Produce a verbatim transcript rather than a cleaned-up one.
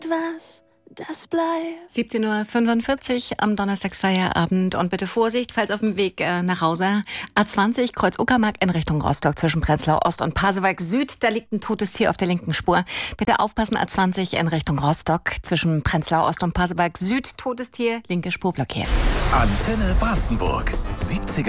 was, das bleibt. siebzehn Uhr fünfundvierzig am Donnerstag Feierabend und bitte Vorsicht, falls auf dem Weg äh, nach Hause. A zwanzig Kreuz Uckermark in Richtung Rostock zwischen Prenzlau Ost und Pasewalk Süd. Da liegt ein totes Tier auf der linken Spur. Bitte aufpassen, A zwanzig in Richtung Rostock zwischen Prenzlau Ost und Pasewalk Süd. Totes Tier, linke Spur blockiert. Antenne Brandenburg. siebziger